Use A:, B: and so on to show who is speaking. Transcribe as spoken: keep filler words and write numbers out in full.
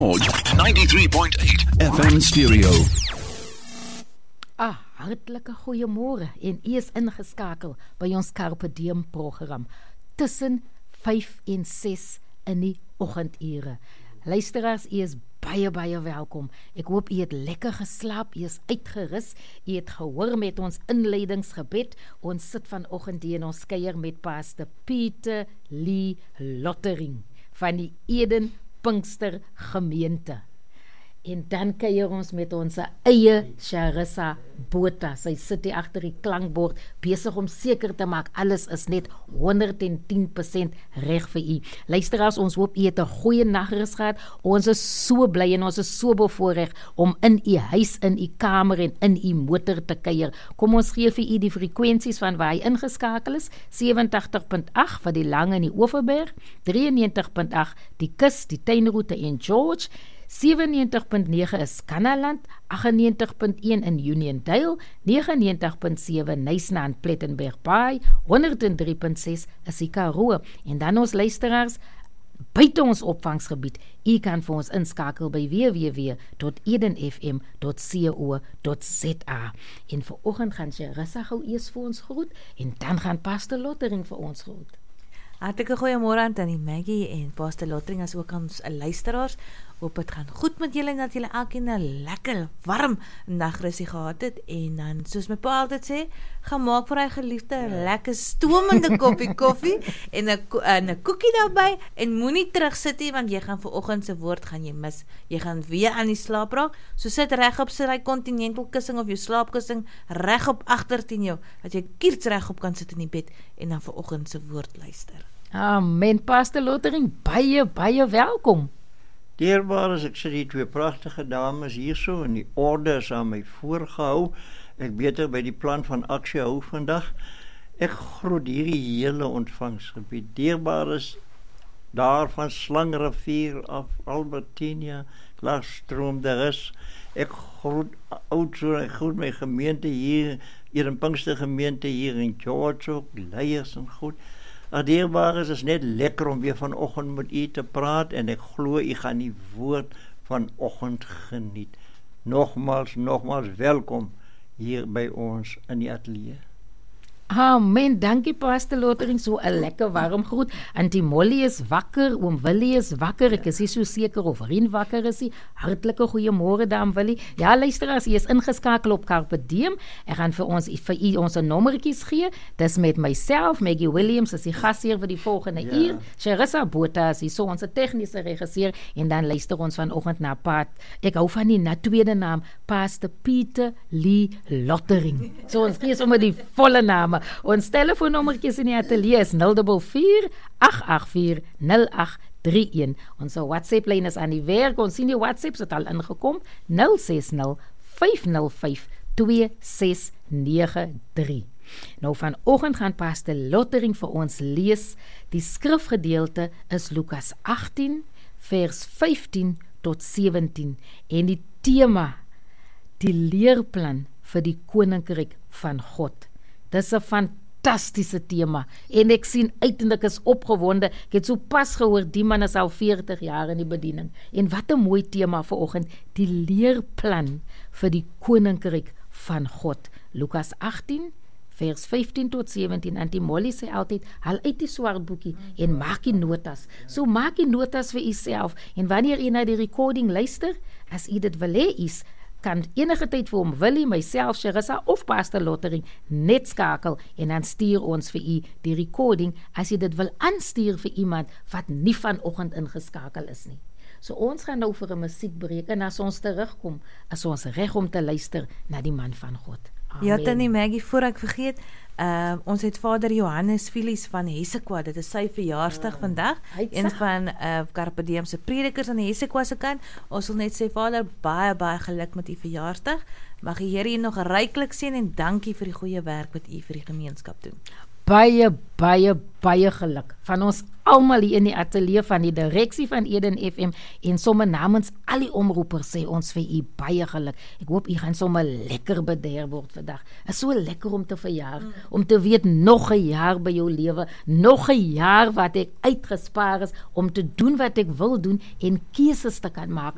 A: ninety-three point eight F M Stereo.
B: Ah, hartlike goeiemôre en u is ingeskakel by ons Carpe Diem program tussen vyf en ses in die oggendure. Luisteraars, u is baie baie welkom. Ek hoop u het lekker geslaap, u is uitgerus, u het gehoor met ons inleidingsgebed. Ons sit vanoggend hier en ons kuier met Pastor Pieter Lee Lottering van die Eden Pinkster gemeente. En dan kuier ons met ons eie Charissa Botha. Sy sit hier agter die klankbord, besig om seker te maak alles is net honderd en tien persent reg vir u. Luisteraars, ons hoop u het 'n goeie nagrus gehad. Ons is so bly en ons is so bevoorreg om in u huis, in u kamer en in u motor te kuier. Kom ons gee vir u die frekwensies van waar hy ingeskakel is. sewe agt punt agt vir die Lange en die Oeverberg, drie en negentig punt agt die Kus, die Tuinroete en George, sewe en negentig punt nege is Kannaland, agt en negentig punt een in Uniondale, nege en negentig punt sewe Nysna en Plettenberg Bay, honderd en drie punt ses is die Karoo. En dan ons luisteraars buite ons opvangsgebied. U kan vir ons inskakel by w w w punt eden f m punt co punt z a. En vanoggend gaan Charissa gou eers vir ons groet en dan gaan Pastor Lottering vir ons groet.
C: Hartlike goeiemôre aan Tannie Maggie en Pastor Lottering, as ook aan ons luisteraars. Hoop het gaan goed met julle en dat julle elkeen 'n lekker warm nagrusie gehad het. En dan, soos my pa altyd sê, gaan maak vir hy geliefde 'n ja. lekker stomende koppie koffie en 'n en 'n koekie daarbey en moenie terugsit nie, want jy gaan vanoggend se woord gaan jy mis. Jy gaan weer aan die slaap raak. So sit regop, sit hy continental kussing of jou slaapkussing regop agter teen jou, dat jy kiers regop kan sit in die bed en dan vanoggend se woord luister.
B: Amen. Pastor Lottering, baie baie welkom.
D: Dierbaar is, ek sê die twee pragtige dames hierso en die orde is aan my voorgehou. Ek beter by die plan van aksie hou vandag. Ek groet hierdie hele ontvangsgebied. Dierbaar is daar van Slangrivier af, Albertinia, Klagstroom, daar is. Ek groet Oudtshoorn, ek groet my gemeente hier, hier in Pinkster gemeente hier in George ook, leiers en goed. Dierbaar is, is net lekker om weer vanoggend met u te praat en ek glo u gaan die woord vanoggend geniet. Nogmaals, nogmaals welkom hier by ons in die ateljee.
B: Amen, dankie Pastor Lottering, so 'n lekker warm groet. Auntie Molly is wakker, oom Willie is wakker, ek is nie so seker of Rien wakker is nie. Hartlike goeiemôre daam Willie. Ja, luisteraars, jy is ingeskakel op Carpe Diem. Ek gaan vir ons vir u ons nommertjies gee. Dis met myself, Maggie Williams, as die gasheer vir die volgende ja. uur. Charissa Botha is hier, so ons tegniese regisseur, en dan luister ons vanoggend na Pat. Ek hou van die na tweede naam, Pastor Pieter Lee Lottering. So ons gee sommer die volle name. Ons telefoonnommertjies in die ateljee is nul vier vier, agt agt vier, nul agt drie een. Ons WhatsApp lyn is aan die werk. Ons sien die WhatsApps het al ingekom. nul ses nul, vyf nul vyf, twee ses nege drie. Nou vanoggend gaan Pastor Lottering vir ons lees. Die skrifgedeelte is Lukas agttien vers vyftien tot sewentien en die tema, die leerplan vir die koninkryk van God. Dis 'n fantastiese tema en ek sien uit en ek is opgewonde. Ek het so pas gehoor, die man is al veertig jaar in die bediening. En wat 'n mooi tema vanoggend, die leerplan vir die koninkryk van God. Lukas agttien vers vyftien tot sewentien. Auntie Molly sê altyd, haal uit die swart boekie en maak die notas. So maak die notas vir uself en wanneer jy na die recording luister, as jy dit wil hê is, kan enige tyd vir hom Willie, myself, Charissa of Pastor Lottering net skakel en dan stuur ons vir u die recording as jy dit wil aanstuur vir iemand wat nie vanoggend ingeskakel is nie. So ons gaan nou vir 'n musiekbreek en as ons terugkom, is ons reg om te luister na die man van God. Amen.
C: Ja, Tannie Maggie, voor ek vergeet, uh, ons het Vader Johannes Filies van Hessequa, dit is sy verjaarsdag ja. vandag, een van uh, Carpe Diem se predikers aan die Hessequa se kant. Ons wil net sê, Vader, baie, baie geluk met die verjaarsdag. Mag die Here u nog ryklik seën en dankie vir die goeie werk wat u vir die gemeenskap doen.
B: Baie, baie, baie geluk van ons almal hier in die ateljee, van die direksie van Eden F M en sommer namens al die omroepers sê ons vir u baie geluk. Ek hoop u gaan sommer lekker bederf word vandag. Is so lekker om te verjaar, mm. om te weet nog 'n jaar by jou lewe, nog 'n jaar wat ek uitgespaar is om te doen wat ek wil doen en keuses te kan maak